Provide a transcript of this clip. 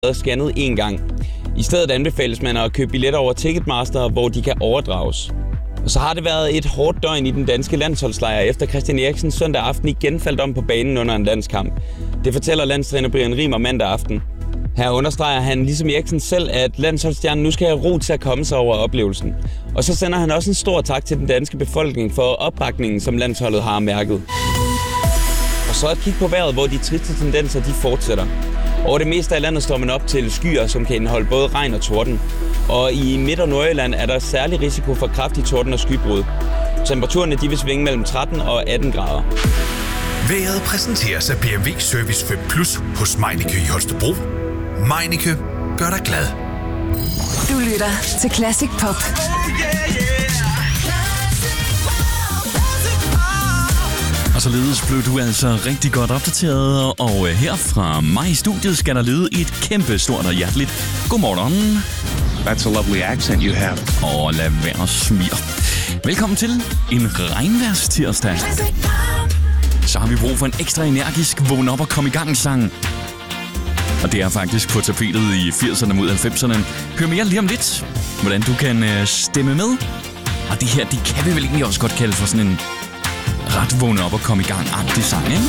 scannet én gang. I stedet anbefales man at købe billetter over Ticketmaster, hvor de kan overdrages. Og så har det været et hårdt døgn i den danske landsholdslejr, efter Christian Eriksen søndag aften igen faldt om på banen under en landskamp. Det fortæller landstræner Brian Rimer mandag aften. Her understreger han, ligesom Eriksen selv, at landsholdsstjernen nu skal have ro til at komme sig over oplevelsen. Og så sender han også en stor tak til den danske befolkning for opbakningen, som landsholdet har mærket. Og så et kig på vejret, hvor de triste tendenser de fortsætter. Over det meste af landet står man op til skyer, som kan indeholde både regn og torden. Og i Midt- og Nordjylland er der særlig risiko for kraftig torden og skybrud. Temperaturerne de vil svinge mellem 13 og 18 grader. Vejret præsenteres af BMW Service 5 Plus hos Meineke i Holstebro. Meineke gør dig glad. Du lytter til Classic Pop. Og således blev du altså rigtig godt opdateret, og her fra mig i studiet skal der lyde et kæmpe stort og hjerteligt godmorgen. That's a lovely accent you have. Og lad være smir. Velkommen til en regnvejrstirsdag. Så har vi brug for en ekstra energisk vågn op og komme i gang sang. Og det er faktisk på tapetet i 80'erne mod 90'erne. Hør mere lige om lidt, hvordan du kan stemme med. Og det her, det kan vi vel egentlig også godt kalde for sådan en ret vågne op og komme i gang-agtig sang, ikke?